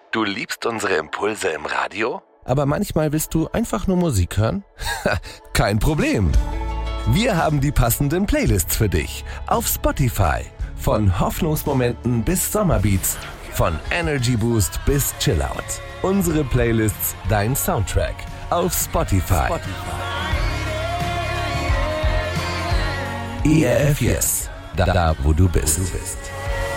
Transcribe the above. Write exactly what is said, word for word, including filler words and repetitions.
Du liebst unsere Impulse im Radio? Aber manchmal willst du einfach nur Musik hören? Kein Problem. Wir haben die passenden Playlists für dich auf Spotify. Von Hoffnungsmomenten bis Sommerbeats, von Energy Boost bis Chillout. Unsere Playlists, dein Soundtrack auf Spotify. Spotify. E R F Yes, da, da wo du bist.